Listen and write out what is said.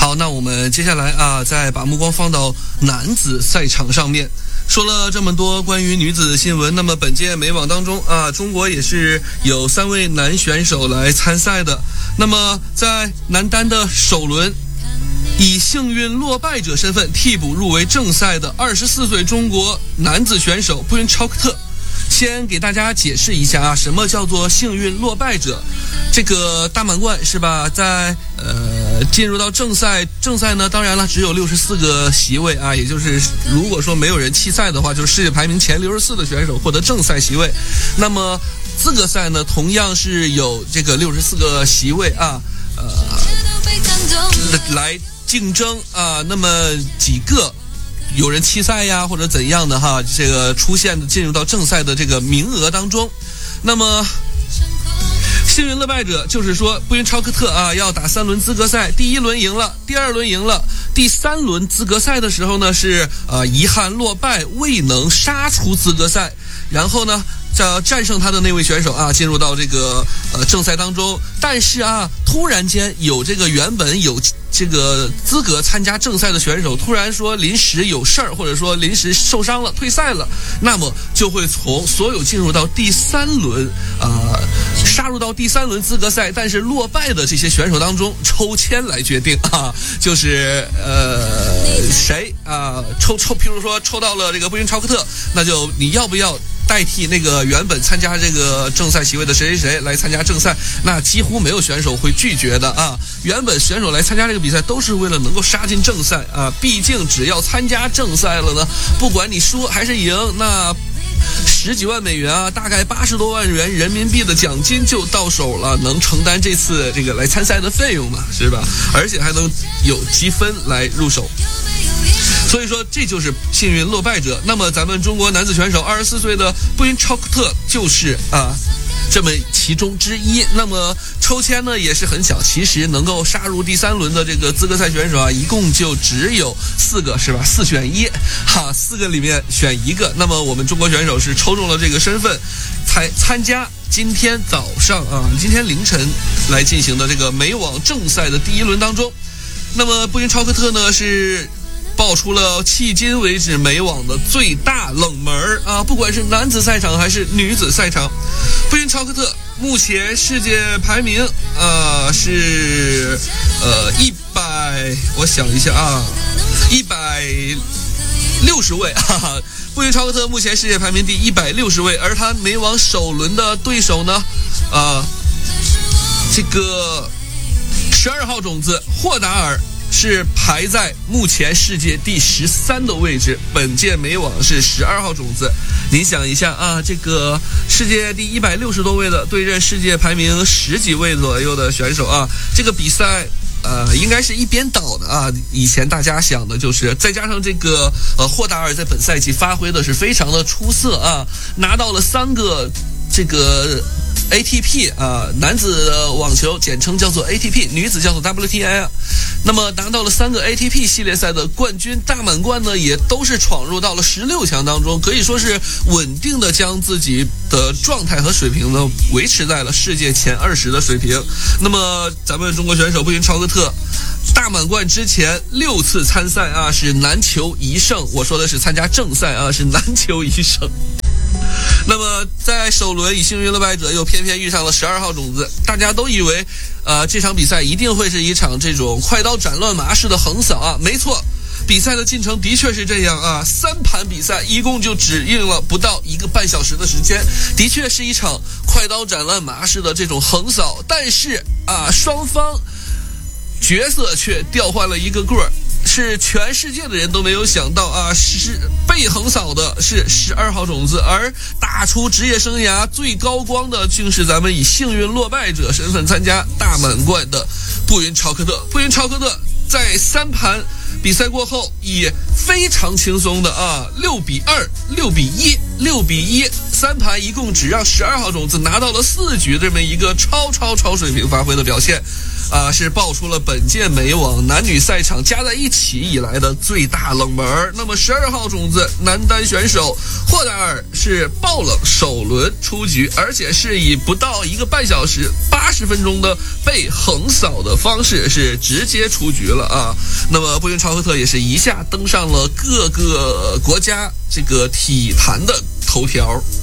好，那我们接下来再把目光放到男子赛场上面。说了这么多关于女子新闻，那么本届美网当中中国也是有3位男选手来参赛的。那么在男单的首轮，以幸运落败者身份替补入围正赛的24岁中国男子选手布云超克特。先给大家解释一下什么叫做幸运落败者。这个大满贯是吧，在进入到正赛呢，当然了只有64个席位也就是如果说没有人弃赛的话，就是世界排名前64的选手获得正赛席位。那么资格赛呢，同样是有这个64个席位来竞争那么几个有人弃赛呀或者怎样的这个出现进入到正赛的这个名额当中。那么幸运落败者就是说布云超克特要打3轮资格赛，第1轮赢了，第2轮赢了，第3轮资格赛的时候呢是遗憾落败，未能杀出资格赛，然后呢战胜他的那位选手进入到这个正赛当中。但是突然间有这个原本有这个资格参加正赛的选手突然说临时有事儿，或者说临时受伤了退赛了，那么就会从所有进入到第3轮杀入到第3轮资格赛但是落败的这些选手当中抽签来决定就是谁譬如说抽到了这个布云超克特，那就你要不要代替那个原本参加这个正赛席位的谁来参加正赛，那几乎没有选手会拒绝的原本选手来参加这个比赛都是为了能够杀进正赛毕竟只要参加正赛了呢，不管你输还是赢，那10几万美元大概80多万元人民币的奖金就到手了，能承担这次这个来参赛的费用嘛，是吧？而且还能有积分来入手。所以说这就是幸运落败者。那么咱们中国男子选手24岁的布云超克特就是这么其中之一。那么抽签呢也是很小，其实能够杀入第3轮的这个资格赛选手一共就只有4个，是吧？4选14个里面选1个。那么我们中国选手是抽中了这个身份，才参加今天早上今天凌晨来进行的这个美网正赛的第1轮当中。那么布云超克特呢是爆出了迄今为止美网的最大冷门不管是男子赛场还是女子赛场。布云超克特目前世界排名是我想一下160位布云超克特目前世界排名第160位，而他美网首轮的对手呢这个12号种子霍达尔是排在目前世界第13的位置，本届美网是12号种子。您想一下这个世界第160多位的对阵世界排名10几位左右的选手这个比赛应该是一边倒的以前大家想的就是再加上这个霍达尔在本赛季发挥的是非常的出色拿到了3个这个ATP 男子网球简称叫做 ATP， 女子叫做 WTA 那么拿到了3个 ATP 系列赛的冠军，大满贯呢也都是闯入到了16强当中，可以说是稳定的将自己的状态和水平呢维持在了世界前20的水平。那么咱们中国选手布云超克特大满贯之前6次参赛是难求一胜，我说的是参加正赛是难求一胜。那么在首轮以幸运落败者又偏偏遇上了12号种子，大家都以为这场比赛一定会是一场这种快刀斩乱麻式的横扫没错，比赛的进程的确是这样3盘比赛一共就只用了不到1个半小时的时间，的确是一场快刀斩乱麻式的这种横扫。但是双方角色却调换了一个个，是全世界的人都没有想到是被横扫的是12号种子，而打出职业生涯最高光的竟是咱们以幸运落败者身份参加大满贯的布云超克特。布云超克特在3盘比赛过后以非常轻松的6比2、6比1、6比1 3盘一共只让12号种子拿到了4局这么一个超水平发挥的表现。 是爆出了本届美网男女赛场加在一起以来的最大冷门。那么12号种子男单选手霍达尔是爆冷首轮出局，而且是以不到1个半小时80分钟的被横扫的方式是直接出局了啊。那么布云朝赫特也是一下登上了各个国家这个体坛的头条。